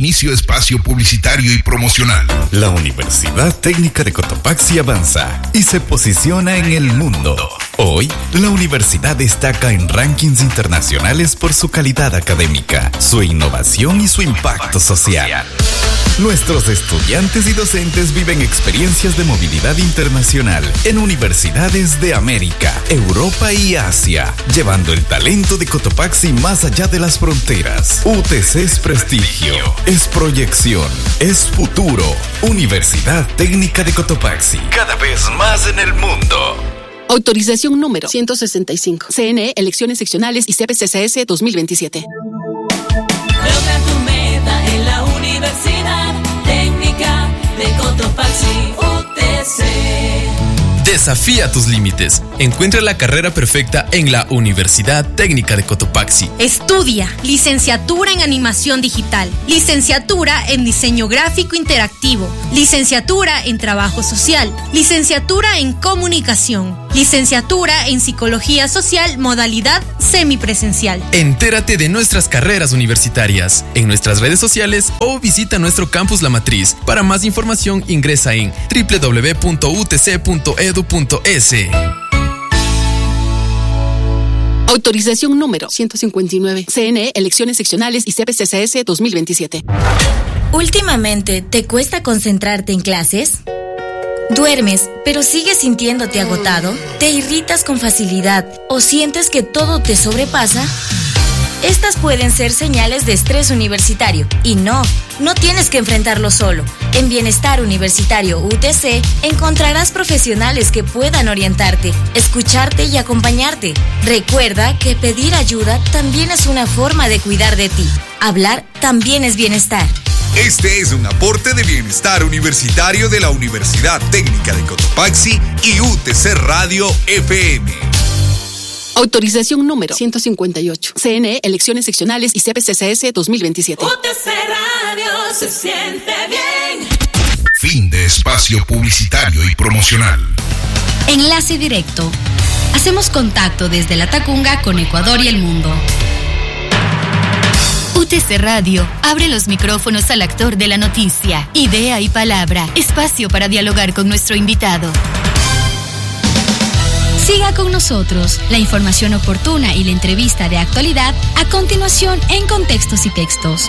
Inicio espacio publicitario y promocional. La Universidad Técnica de Cotopaxi avanza y se posiciona en el mundo. Hoy, la universidad destaca en rankings internacionales por su calidad académica, su innovación y su impacto social. Nuestros estudiantes y docentes viven experiencias de movilidad internacional en universidades de América, Europa y Asia, llevando el talento de Cotopaxi más allá de las fronteras. UTC es prestigio, es proyección, es futuro. Universidad Técnica de Cotopaxi, cada vez más en el mundo. Autorización número 165. CNE, elecciones seccionales y CPCCS 2027. Logra tu meta en la Universidad Técnica de Cotopaxi, UTC. Desafía tus límites. Encuentra la carrera perfecta en la Universidad Técnica de Cotopaxi. Estudia licenciatura en animación digital, licenciatura en diseño gráfico interactivo, licenciatura en trabajo social, licenciatura en comunicación, licenciatura en psicología social, modalidad semipresencial. Entérate de nuestras carreras universitarias en nuestras redes sociales o visita nuestro campus La Matriz. Para más información ingresa en www.utc.edu.es. Autorización número 159. CNE, elecciones seccionales y CPCCS 2027. ¿Últimamente te cuesta concentrarte en clases? ¿Duermes, pero sigues sintiéndote agotado? ¿Te irritas con facilidad o sientes que todo te sobrepasa? Estas pueden ser señales de estrés universitario. Y no tienes que enfrentarlo solo. En Bienestar Universitario UTC encontrarás profesionales que puedan orientarte, escucharte y acompañarte. Recuerda que pedir ayuda también es una forma de cuidar de ti. Hablar también es bienestar. Este es un aporte de Bienestar Universitario de la Universidad Técnica de Cotopaxi y UTC Radio FM. Autorización número 158. CNE, elecciones seccionales y CPCCS 2027. UTC Radio se siente bien. Fin de espacio publicitario y promocional. Enlace directo. Hacemos contacto desde La Tacunga con Ecuador y el mundo. UTC Radio abre los micrófonos al actor de la noticia. Idea y palabra. Espacio para dialogar con nuestro invitado. Siga con nosotros la información oportuna y la entrevista de actualidad a continuación en Contextos y Textos.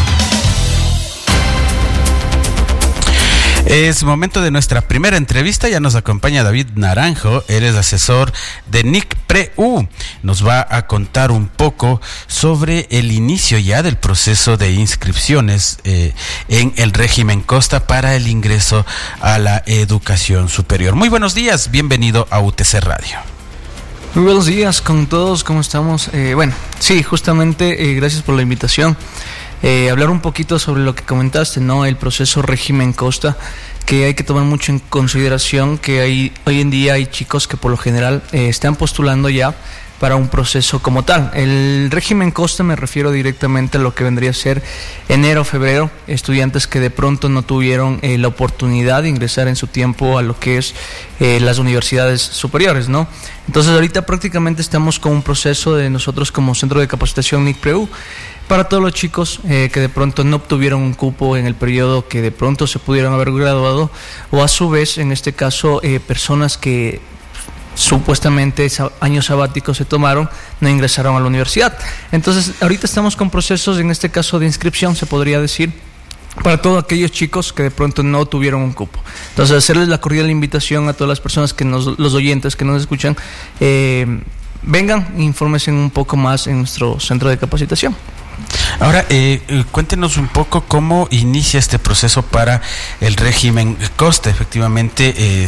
Es momento de nuestra primera entrevista. Ya nos acompaña David Naranjo. Él es asesor de NICPREU. Nos va a contar un poco sobre el inicio ya del proceso de inscripciones en el régimen Costa para el ingreso a la educación superior. Muy buenos días, bienvenido a UTC Radio. Muy buenos días con todos, ¿cómo estamos? Sí, justamente gracias por la invitación. Hablar un poquito sobre lo que comentaste, ¿no? El proceso régimen Costa, que hay que tomar mucho en consideración que hoy en día hay chicos que por lo general están postulando ya para un proceso como tal. El régimen Costa me refiero directamente a lo que vendría a ser enero, febrero, estudiantes que de pronto no tuvieron la oportunidad de ingresar en su tiempo a lo que es las universidades superiores, ¿no? Entonces ahorita prácticamente estamos con un proceso de nosotros como Centro de Capacitación NICPREU para todos los chicos que de pronto no obtuvieron un cupo en el periodo que de pronto se pudieron haber graduado, o a su vez, en este caso, personas que supuestamente años sabáticos se tomaron, no ingresaron a la universidad. Entonces, ahorita estamos con procesos, en este caso de inscripción, se podría decir, para todos aquellos chicos que de pronto no tuvieron un cupo. Entonces, hacerles la cordial invitación a todas las personas los oyentes que nos escuchan, vengan, infórmense un poco más en nuestro centro de capacitación. Ahora, cuéntenos un poco cómo inicia este proceso para el régimen Costa. Efectivamente,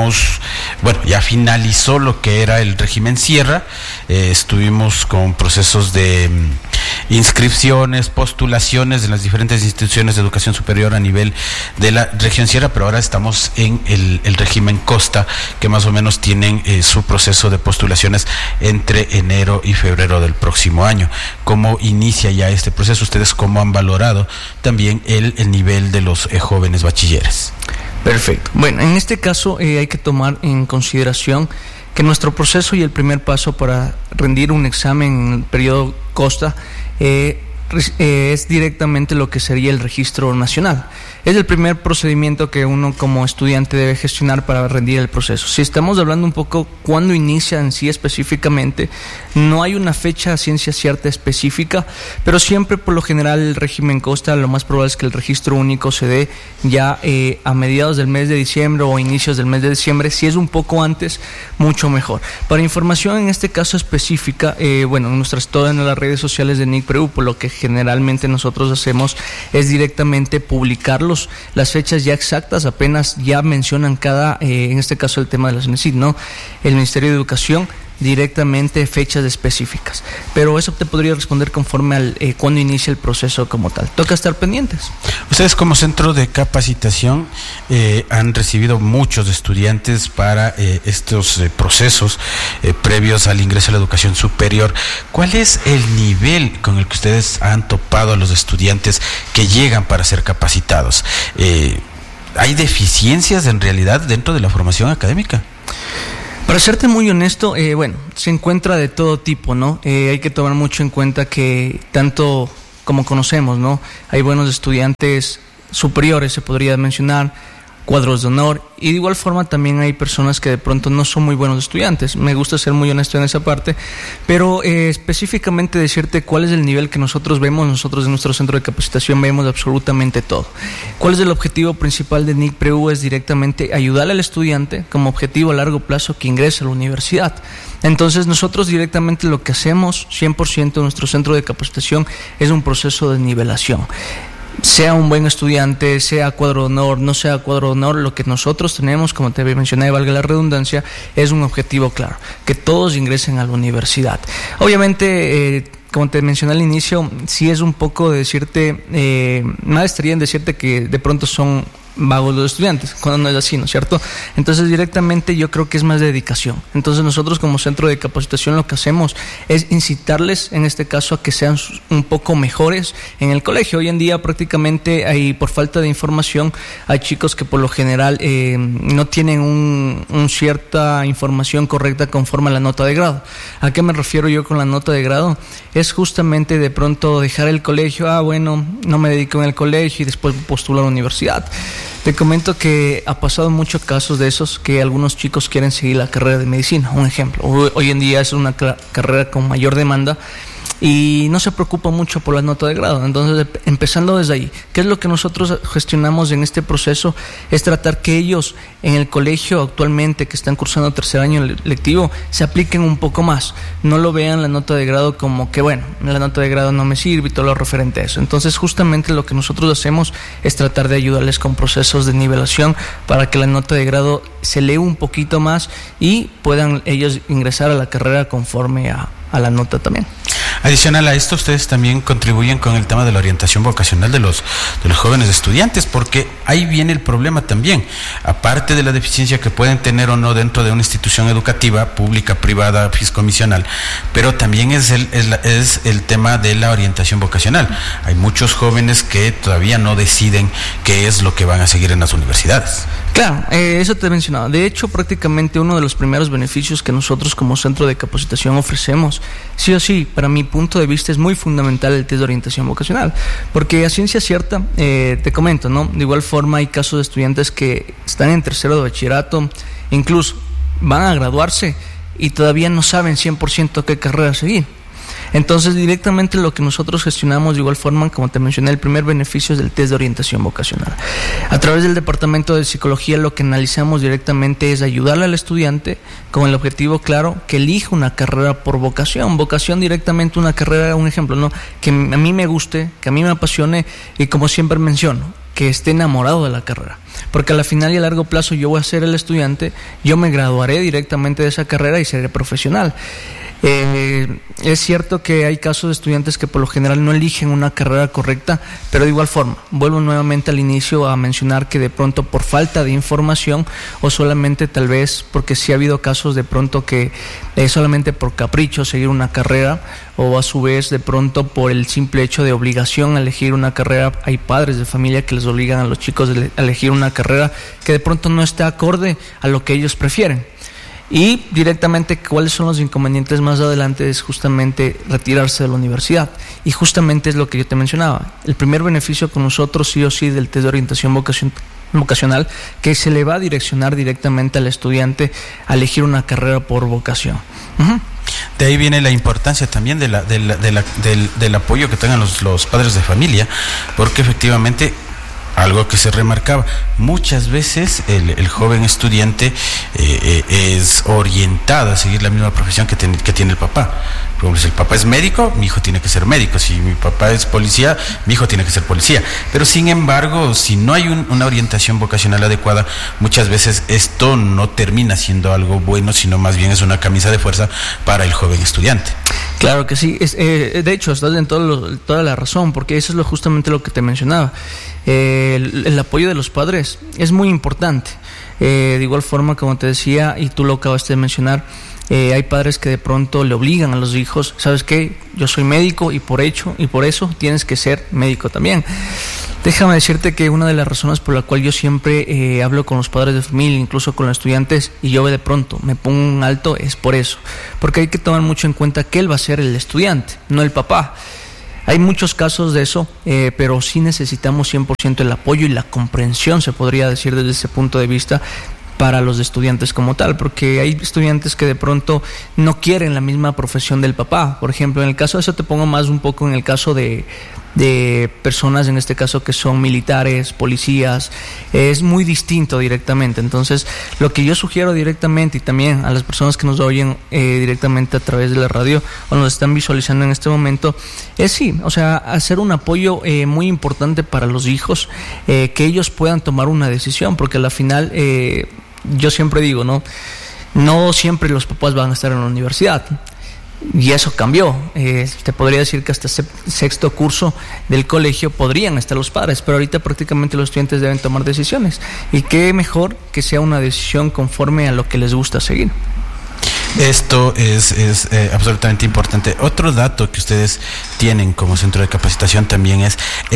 ya finalizó lo que era el régimen Sierra. Estuvimos con procesos de inscripciones, postulaciones en las diferentes instituciones de educación superior a nivel de la región Sierra, pero ahora estamos en el régimen Costa, que más o menos tienen su proceso de postulaciones entre enero y febrero del próximo año. ¿Cómo inicia ya este proceso? ¿Ustedes cómo han valorado también el nivel de los jóvenes bachilleres? Perfecto. Bueno, en este caso hay que tomar en consideración que nuestro proceso y el primer paso para rendir un examen en el periodo Costa es directamente lo que sería el registro nacional. Es el primer procedimiento que uno como estudiante debe gestionar para rendir el proceso. Si estamos hablando un poco cuándo inicia en sí específicamente, no hay una fecha a ciencia cierta específica, pero siempre por lo general el régimen consta, lo más probable es que el registro único se dé ya a mediados del mes de diciembre o inicios del mes de diciembre. Si es un poco antes, mucho mejor. Para información en este caso específica, todas en las redes sociales de NIC-PREU, por lo que generalmente nosotros hacemos es directamente publicarlos, las fechas ya exactas, apenas ya mencionan en este caso el tema de la CENESID, ¿no? El Ministerio de Educación directamente fechas específicas, pero eso te podría responder conforme al cuando inicia el proceso como tal. Toca estar pendientes. Ustedes como centro de capacitación han recibido muchos estudiantes para estos procesos previos al ingreso a la educación superior. ¿Cuál es el nivel con el que ustedes han topado a los estudiantes que llegan para ser capacitados? ¿Hay deficiencias en realidad dentro de la formación académica? Para serte muy honesto, se encuentra de todo tipo, ¿no? Hay que tomar mucho en cuenta que tanto como conocemos, ¿no? Hay buenos estudiantes superiores, se podría mencionar, cuadros de honor, y de igual forma también hay personas que de pronto no son muy buenos estudiantes. Me gusta ser muy honesto en esa parte, pero específicamente decirte cuál es el nivel que nosotros vemos. Nosotros en nuestro centro de capacitación vemos absolutamente todo. ¿Cuál es el objetivo principal de NIC-PREU? Es directamente ayudarle al estudiante como objetivo a largo plazo que ingrese a la universidad. Entonces nosotros directamente lo que hacemos 100% en nuestro centro de capacitación es un proceso de nivelación. Sea un buen estudiante, sea cuadro de honor, no sea cuadro de honor, lo que nosotros tenemos, como te mencioné, valga la redundancia, es un objetivo claro, que todos ingresen a la universidad. Obviamente, como te mencioné al inicio, sí es un poco de decirte, nada estaría en decirte que de pronto son vagos los estudiantes, cuando no es así, ¿no es cierto? Entonces directamente yo creo que es más dedicación. Entonces nosotros como centro de capacitación lo que hacemos es incitarles en este caso a que sean un poco mejores en el colegio. Hoy en día prácticamente por falta de información hay chicos que por lo general no tienen una cierta información correcta conforme a la nota de grado. ¿A qué me refiero yo con la nota de grado? Es justamente de pronto dejar el colegio, no me dedico en el colegio y después postulo a la universidad. Te comento que ha pasado muchos casos de esos, que algunos chicos quieren seguir la carrera de medicina, un ejemplo. Hoy en día es una carrera con mayor demanda y no se preocupa mucho por la nota de grado. Entonces, empezando desde ahí, ¿qué es lo que nosotros gestionamos en este proceso? Es tratar que ellos en el colegio actualmente, que están cursando tercer año lectivo, se apliquen un poco más. No lo vean la nota de grado como que, la nota de grado no me sirve y todo lo referente a eso. Entonces, justamente lo que nosotros hacemos es tratar de ayudarles con procesos de nivelación para que la nota de grado se eleve un poquito más y puedan ellos ingresar a la carrera conforme a la nota también. Adicional a esto, ustedes también contribuyen con el tema de la orientación vocacional de los jóvenes estudiantes, porque ahí viene el problema también. Aparte de la deficiencia que pueden tener o no dentro de una institución educativa, pública, privada, fiscomisional, pero también es el tema de la orientación vocacional. Hay muchos jóvenes que todavía no deciden qué es lo que van a seguir en las universidades. Claro, eso te he mencionado. De hecho, prácticamente uno de los primeros beneficios que nosotros como centro de capacitación ofrecemos, sí o sí, para mi punto de vista es muy fundamental el test de orientación vocacional, porque a ciencia cierta, te comento, ¿no? De igual forma hay casos de estudiantes que están en tercero de bachillerato, incluso van a graduarse y todavía no saben 100% qué carrera seguir. Entonces, directamente lo que nosotros gestionamos de igual forma, como te mencioné, el primer beneficio es el test de orientación vocacional. A través del departamento de psicología, lo que analizamos directamente es ayudarle al estudiante con el objetivo claro que elija una carrera por vocación. Vocación directamente una carrera, un ejemplo, ¿no? Que a mí me guste, que a mí me apasione y, como siempre menciono, que esté enamorado de la carrera, porque a la final y a largo plazo yo voy a ser el estudiante, yo me graduaré directamente de esa carrera y seré profesional. Es cierto que hay casos de estudiantes que por lo general no eligen una carrera correcta, pero de igual forma, vuelvo nuevamente al inicio a mencionar que de pronto por falta de información o solamente tal vez porque sí ha habido casos de pronto que solamente por capricho seguir una carrera, o a su vez de pronto por el simple hecho de obligación a elegir una carrera, hay padres de familia que les obligan a los chicos a elegir una carrera que de pronto no está acorde a lo que ellos prefieren. Y directamente, ¿cuáles son los inconvenientes más adelante? Es justamente retirarse de la universidad. Y justamente es lo que yo te mencionaba. El primer beneficio con nosotros, sí o sí, del test de orientación vocacional, que se le va a direccionar directamente al estudiante a elegir una carrera por vocación. De ahí viene la importancia también del apoyo que tengan los padres de familia, porque efectivamente, algo que se remarcaba, muchas veces el joven estudiante es orientado a seguir la misma profesión que tiene el papá. Por ejemplo, si el papá es médico, mi hijo tiene que ser médico. Si mi papá es policía, mi hijo tiene que ser policía. Pero sin embargo, si no hay una orientación vocacional adecuada, muchas veces esto no termina siendo algo bueno, sino más bien es una camisa de fuerza para el joven estudiante. Claro que sí. De hecho, estás en toda la razón, porque eso es justamente lo que te mencionaba. El apoyo de los padres es muy importante. De igual forma, como te decía, y tú lo acabaste de mencionar, hay padres que de pronto le obligan a los hijos, ¿sabes qué? Yo soy médico y por eso tienes que ser médico también. Déjame decirte que una de las razones por la cual yo siempre hablo con los padres de familia, incluso con los estudiantes, y yo de pronto me pongo un alto, es por eso. Porque hay que tomar mucho en cuenta que él va a ser el estudiante, no el papá. Hay muchos casos de eso, pero sí necesitamos 100% el apoyo y la comprensión, se podría decir desde ese punto de vista, para los estudiantes como tal, porque hay estudiantes que de pronto no quieren la misma profesión del papá. Por ejemplo, en el caso de eso te pongo más un poco en el caso de personas, en este caso que son militares, policías, es muy distinto directamente. Entonces, lo que yo sugiero directamente, y también a las personas que nos oyen directamente a través de la radio o nos están visualizando en este momento, es sí, o sea, hacer un apoyo muy importante para los hijos, que ellos puedan tomar una decisión, porque al final, yo siempre digo, no siempre los papás van a estar en la universidad. Y eso cambió. Te podría decir que hasta sexto curso del colegio podrían estar los padres, pero ahorita prácticamente los estudiantes deben tomar decisiones. Y qué mejor que sea una decisión conforme a lo que les gusta seguir. Esto es absolutamente importante. Otro dato que ustedes tienen como centro de capacitación también es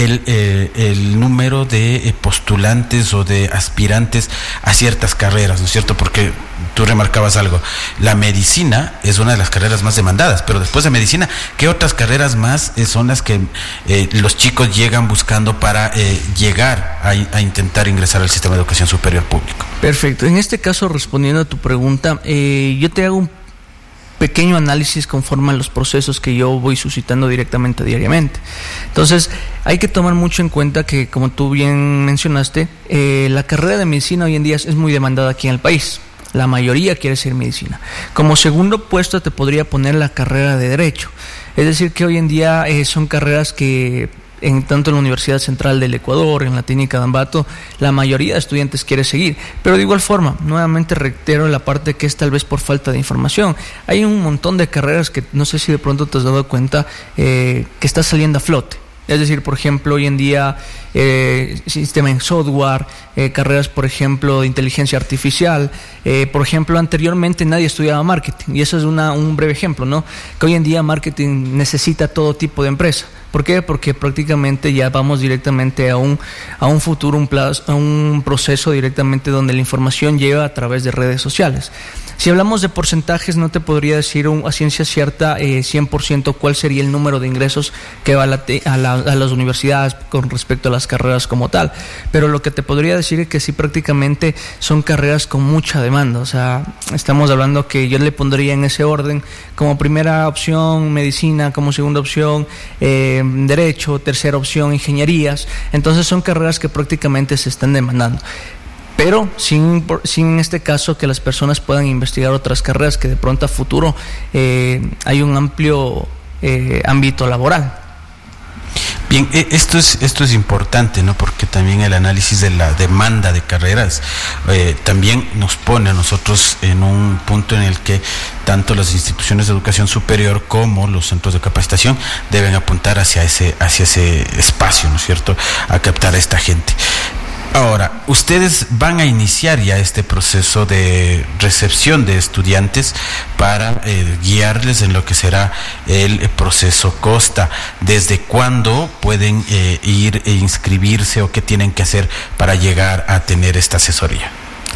el número de postulantes o de aspirantes a ciertas carreras, ¿no es cierto? Porque tú remarcabas algo, la medicina es una de las carreras más demandadas, pero después de medicina, ¿qué otras carreras más son las que los chicos llegan buscando para llegar a intentar ingresar al sistema de educación superior público? Perfecto. En este caso, respondiendo a tu pregunta, yo te hago un pequeño análisis conforme a los procesos que yo voy suscitando diariamente. Entonces, hay que tomar mucho en cuenta que, como tú bien mencionaste, la carrera de medicina hoy en día es muy demandada aquí en el país. La mayoría quiere ser medicina. Como segundo puesto te podría poner la carrera de Derecho. Es decir, que hoy en día son carreras que tanto en la Universidad Central del Ecuador, en la Técnica de Ambato, la mayoría de estudiantes quiere seguir. Pero de igual forma, nuevamente reitero la parte que es tal vez por falta de información. Hay un montón de carreras que no sé si de pronto te has dado cuenta que está saliendo a flote. Es decir, por ejemplo, hoy en día sistema en software, carreras, por ejemplo, de inteligencia artificial. Por ejemplo, anteriormente nadie estudiaba marketing, y eso es un breve ejemplo, ¿no? Que hoy en día marketing necesita todo tipo de empresa. ¿Por qué? Porque prácticamente ya vamos directamente a un futuro, a un proceso directamente donde la información llega a través de redes sociales. Si hablamos de porcentajes, no te podría decir a ciencia cierta 100% cuál sería el número de ingresos que va a las universidades con respecto a las carreras como tal, pero lo que te podría decir es que sí, prácticamente son carreras con mucha demanda. O sea, estamos hablando que yo le pondría en ese orden como primera opción medicina, como segunda opción derecho, tercera opción ingenierías. Entonces son carreras que prácticamente se están demandando, pero sin en este caso que las personas puedan investigar otras carreras que de pronto a futuro hay un amplio ámbito laboral. Bien, esto es importante, ¿no? Porque también el análisis de la demanda de carreras también nos pone a nosotros en un punto en el que tanto las instituciones de educación superior como los centros de capacitación deben apuntar hacia ese espacio, ¿no es cierto?, a captar a esta gente. Ahora, ustedes van a iniciar ya este proceso de recepción de estudiantes para guiarles en lo que será el proceso Costa. ¿Desde cuándo pueden ir e inscribirse o qué tienen que hacer para llegar a tener esta asesoría?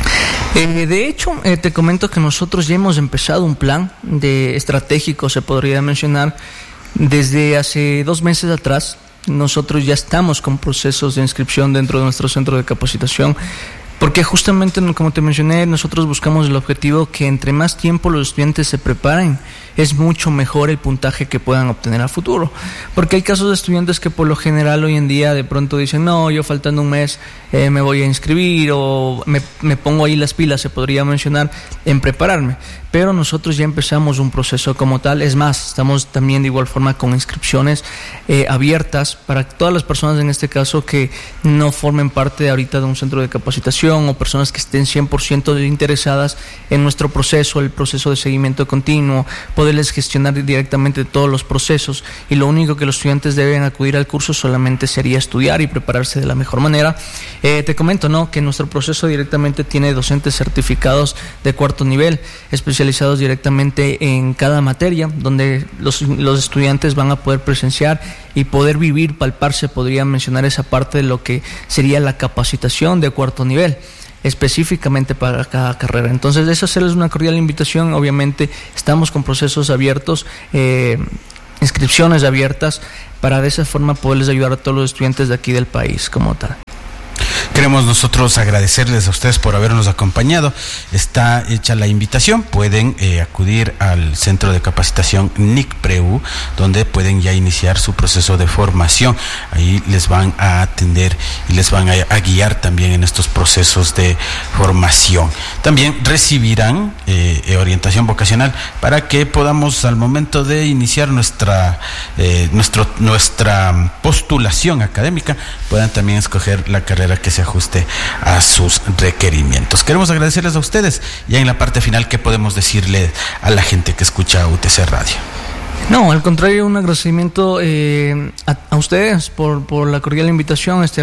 De hecho, te comento que nosotros ya hemos empezado un plan de estratégico, se podría mencionar, desde hace 2 meses atrás. Nosotros ya estamos con procesos de inscripción dentro de nuestro centro de capacitación, porque justamente, como te mencioné, nosotros buscamos el objetivo que entre más tiempo los estudiantes se preparen, es mucho mejor el puntaje que puedan obtener a futuro. Porque hay casos de estudiantes que por lo general hoy en día de pronto dicen, no, yo faltando un mes me voy a inscribir, o me pongo ahí las pilas, se podría mencionar, en prepararme. Pero nosotros ya empezamos un proceso como tal. Es más, estamos también de igual forma con inscripciones abiertas para todas las personas, en este caso, que no formen parte de ahorita de un centro de capacitación, o personas que estén 100% interesadas en nuestro proceso, el proceso de seguimiento continuo, poderles gestionar directamente todos los procesos, y lo único que los estudiantes deben acudir al curso solamente sería estudiar y prepararse de la mejor manera. Te comento, ¿no?, que nuestro proceso directamente tiene docentes certificados de 4º nivel, especializados directamente en cada materia, donde los estudiantes van a poder presenciar y poder vivir, palparse, podría mencionar esa parte de lo que sería la capacitación de 4º nivel, específicamente para cada carrera. Entonces, eso hacerles una cordial invitación. Obviamente estamos con procesos abiertos, inscripciones abiertas, para de esa forma poderles ayudar a todos los estudiantes de aquí del país como tal. Queremos nosotros agradecerles a ustedes por habernos acompañado. Está hecha la invitación. Pueden acudir al Centro de Capacitación NIC-PREU, donde pueden ya iniciar su proceso de formación. Ahí les van a atender y les van a guiar también en estos procesos de formación. También recibirán orientación vocacional para que podamos, al momento de iniciar nuestra postulación académica, puedan también escoger la carrera que se ajuste a sus requerimientos. Queremos agradecerles a ustedes. Ya en la parte final, ¿qué podemos decirle a la gente que escucha UTC Radio? No, al contrario, un agradecimiento a ustedes por la cordial invitación. Ese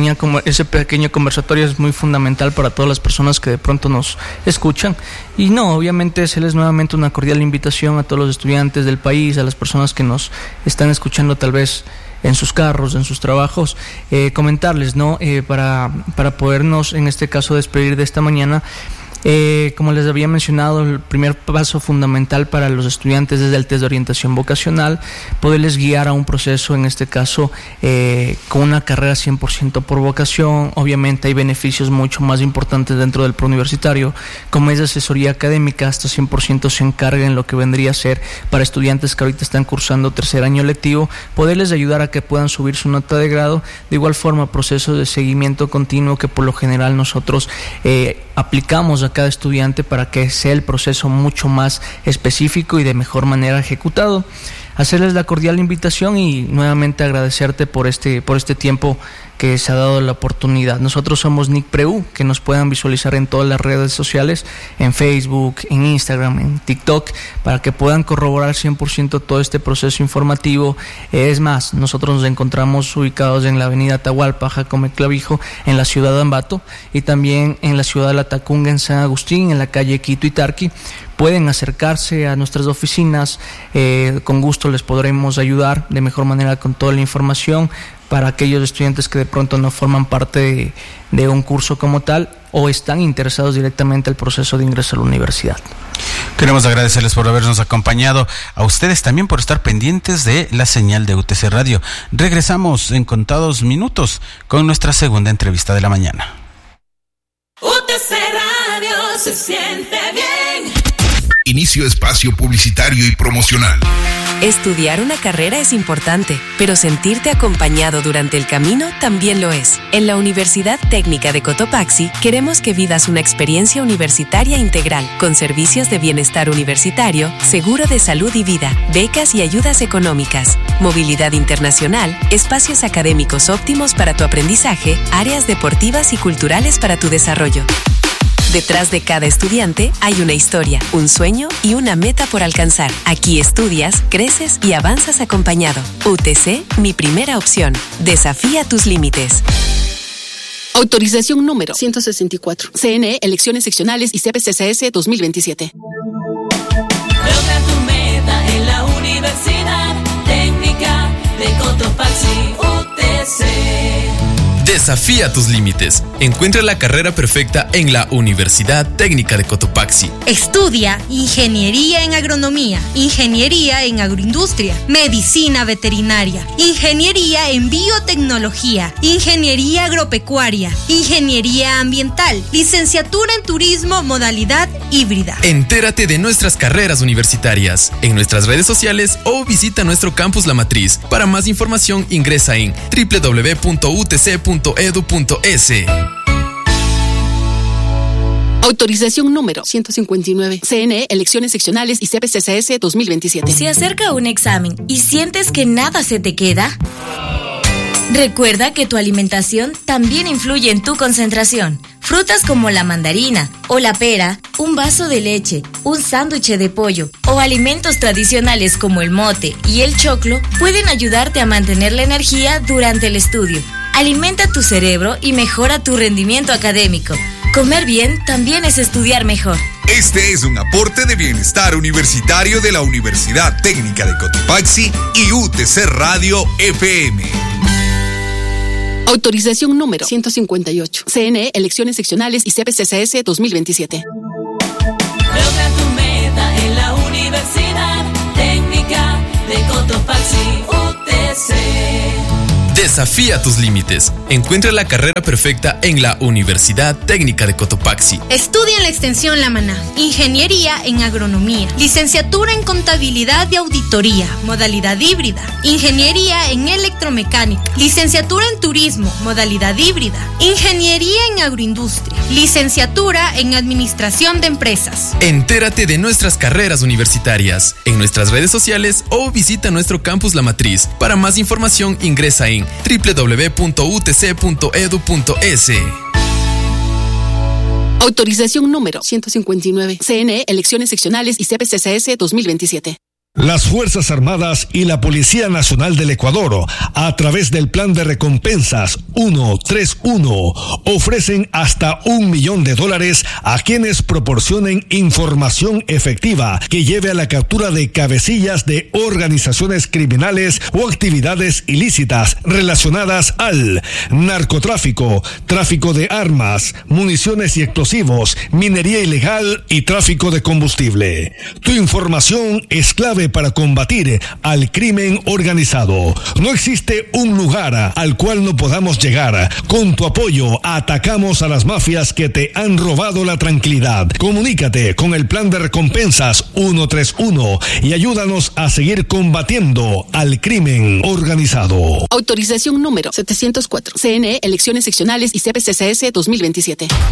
pequeño conversatorio es muy fundamental para todas las personas que de pronto nos escuchan. Y no, obviamente hacerles nuevamente una cordial invitación a todos los estudiantes del país, a las personas que nos están escuchando tal vez en sus carros, en sus trabajos, comentarles, ¿no?, para podernos, en este caso, despedir de esta mañana. Como les había mencionado, el primer paso fundamental para los estudiantes es el test de orientación vocacional, poderles guiar a un proceso, en este caso, con una carrera 100% por vocación. Obviamente hay beneficios mucho más importantes dentro del preuniversitario, como es de asesoría académica, hasta 100% se encarga en lo que vendría a ser para estudiantes que ahorita están cursando 3er año lectivo, poderles ayudar a que puedan subir su nota de grado. De igual forma, procesos de seguimiento continuo que por lo general nosotros aplicamos a cada estudiante para que sea el proceso mucho más específico y de mejor manera ejecutado. Hacerles la cordial invitación y nuevamente agradecerte por este tiempo que se ha dado la oportunidad. Nosotros somos NIC-PREU, que nos puedan visualizar en todas las redes sociales, en Facebook, en Instagram, en TikTok, para que puedan corroborar 100% todo este proceso informativo. Es más, nosotros nos encontramos ubicados en la avenida Atahualpa, Jacome Clavijo, en la ciudad de Ambato, y también en la ciudad de La Tacunga, en San Agustín, en la calle Quito y Tarqui. Pueden acercarse a nuestras oficinas, con gusto les podremos ayudar de mejor manera con toda la información para aquellos estudiantes que de pronto no forman parte de un curso como tal o están interesados directamente en el proceso de ingreso a la universidad. Queremos agradecerles por habernos acompañado, a ustedes también por estar pendientes de la señal de UTC Radio. Regresamos en contados minutos con nuestra segunda entrevista de la mañana. UTC Radio se siente bien. Inicio espacio publicitario y promocional. Estudiar una carrera es importante, pero sentirte acompañado durante el camino también lo es. En la Universidad Técnica de Cotopaxi queremos que vivas una experiencia universitaria integral, con servicios de bienestar universitario, seguro de salud y vida, becas y ayudas económicas, movilidad internacional, espacios académicos óptimos para tu aprendizaje, áreas deportivas y culturales para tu desarrollo. Detrás de cada estudiante hay una historia, un sueño y una meta por alcanzar. Aquí estudias, creces y avanzas acompañado. UTC, mi primera opción. Desafía tus límites. Autorización número 164. CNE, elecciones seccionales y CPCCS 2027. Logra tu meta en la Universidad Técnica de Cotopaxi, UTC. Desafía tus límites. Encuentra la carrera perfecta en la Universidad Técnica de Cotopaxi. Estudia Ingeniería en Agronomía, Ingeniería en Agroindustria, Medicina Veterinaria, Ingeniería en Biotecnología, Ingeniería Agropecuaria, Ingeniería Ambiental, Licenciatura en Turismo modalidad híbrida. Entérate de nuestras carreras universitarias en nuestras redes sociales o visita nuestro campus La Matriz. Para más información ingresa en www.utc.edu.es. Autorización número 159. CNE, Elecciones Seccionales y CPCCS 2027. ¿Se acerca un examen y sientes que nada se te queda? Recuerda que tu alimentación también influye en tu concentración. Frutas como la mandarina o la pera, un vaso de leche, un sándwich de pollo o alimentos tradicionales como el mote y el choclo pueden ayudarte a mantener la energía durante el estudio. Alimenta tu cerebro y mejora tu rendimiento académico. Comer bien también es estudiar mejor. Este es un aporte de bienestar universitario de la Universidad Técnica de Cotopaxi y UTC Radio FM. Autorización número 158. CNE, Elecciones Seccionales y CPCCS 2027. Logra tu meta en la Universidad Técnica de Cotopaxi, UTC. Desafía tus límites. Encuentra la carrera perfecta en la Universidad Técnica de Cotopaxi. Estudia en la extensión La Maná, Ingeniería en Agronomía, Licenciatura en Contabilidad y Auditoría, modalidad híbrida, Ingeniería en Electromecánica, Licenciatura en Turismo, modalidad híbrida, Ingeniería en Agroindustria, Licenciatura en Administración de Empresas. Entérate de nuestras carreras universitarias en nuestras redes sociales o visita nuestro campus La Matriz. Para más información ingresa en www.utc.edu.es. Autorización número 159. CNE, Elecciones Seccionales y CPCCS 2027. Las Fuerzas Armadas y la Policía Nacional del Ecuador, a través del Plan de Recompensas 131, ofrecen hasta $1 millón a quienes proporcionen información efectiva que lleve a la captura de cabecillas de organizaciones criminales o actividades ilícitas relacionadas al narcotráfico, tráfico de armas, municiones y explosivos, minería ilegal y tráfico de combustible. Tu información es clave para combatir al crimen organizado. No existe un lugar al cual no podamos llegar. Con tu apoyo atacamos a las mafias que te han robado la tranquilidad. Comunícate con el Plan de Recompensas 131 y ayúdanos a seguir combatiendo al crimen organizado. Autorización número 704. CNE, Elecciones Seccionales y CPCCS 2027.